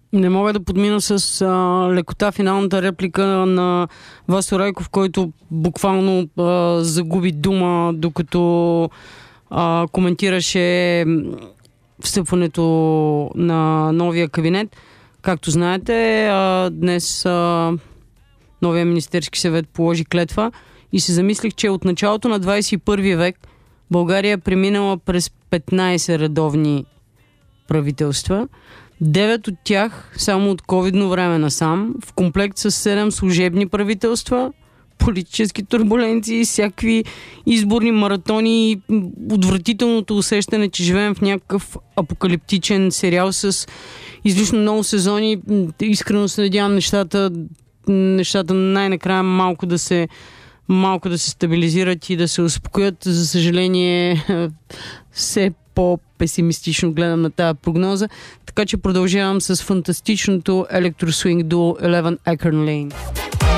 Не мога да подмина с лекота финалната реплика на Васо Райков, който буквално загуби дума, докато коментираше встъпването на новия кабинет. Както знаете, днес новия Министерски съвет положи клетва и се замислих, че от началото на 21 век България е преминала през 15 редовни правителства. 9 от тях само от ковидно време насам, в комплект с 7 служебни правителства, политически турбуленции, всякакви изборни маратони и отвратителното усещане, че живеем в някакъв апокалиптичен сериал с излишно много сезони. Искрено се надявам нещата най-накрая малко да се стабилизират и да се успокоят. За съжаление, все по-песимистично гледам на тази прогноза. Така че продължавам с фантастичното Electro Swing Duo 11 Acorn Lane.